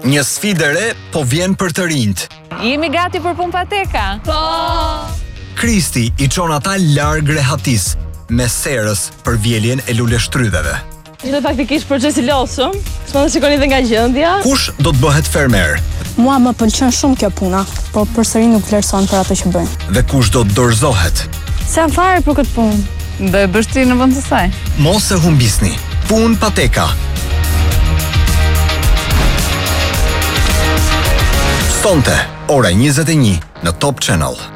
Një sfidë e re, po vjen për të rinjt. Jemi gati për punë pateka? Po! Kristi i çon ata larg rehatis, me serës për vjeljen e luleshtrydheve. Ishte faktikisht proces i lodhshëm, s'mund të shikoni edhe nga gjendja. Kush do të bëhet fermer? Mua më pëlqen shumë kjo puna, por përsëri nuk vlerëson për atë që bëjmë. Dhe kush do të dorëzohet? S'jam fare për këtë punë. Do e bësh ti në vend të saj. Mos e humbisni. Punë pateka. Sonte, ora 21 në Top Channel.